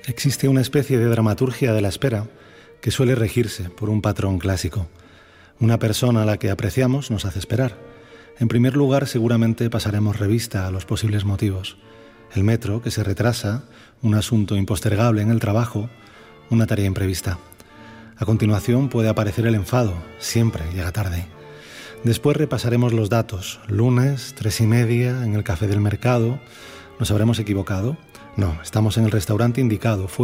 Existe una especie de dramaturgia de la espera que suele regirse por un patrón clásico. Una persona a la que apreciamos nos hace esperar. En primer lugar, seguramente pasaremos revista a los posibles motivos. El metro, que se retrasa, un asunto impostergable en el trabajo, una tarea imprevista. A continuación puede aparecer el enfado, siempre llega tarde. Después repasaremos los datos. Lunes, 3:30, en el café del mercado. ¿Nos habremos equivocado? No, estamos en el restaurante indicado.